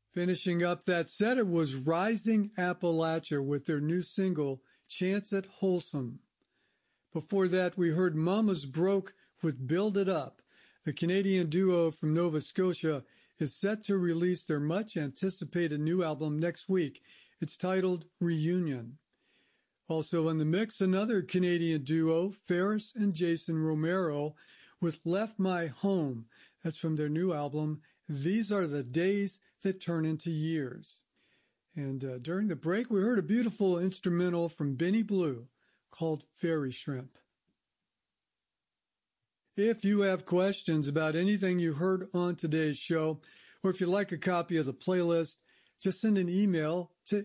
Finishing up that set, it was Rising Appalachia with their new single, Chance It Wholesome. Before that, we heard Mama's Broke with Build It Up. The Canadian duo from Nova Scotia is set to release their much-anticipated new album next week. It's titled Reunion. Also in the mix, another Canadian duo, Ferris and Jason Romero, with Left My Home. That's from their new album, These Are the Days That Turn Into Years. And during the break, we heard a beautiful instrumental from Benny Blue called Fairy Shrimp. If you have questions about anything you heard on today's show, or if you'd like a copy of the playlist, just send an email to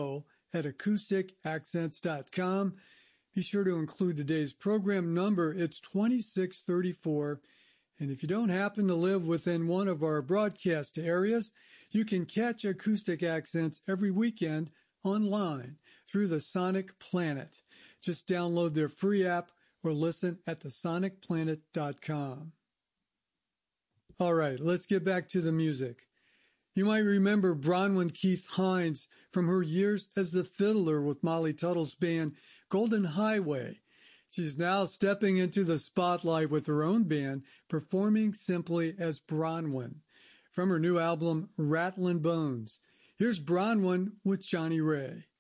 info@acousticaccents.com. Be sure to include today's program number. It's 2634. And if you don't happen to live within one of our broadcast areas, you can catch Acoustic Accents every weekend online through the Sonic Planet. Just download their free app or listen at thesonicplanet.com. All right, let's get back to the music. You might remember Bronwyn Keith Hines from her years as the fiddler with Molly Tuttle's band Golden Highway. She's now stepping into the spotlight with her own band, performing simply as Bronwyn. From her new album, Rattlin' Bones, here's Bronwyn with Johnny Ray.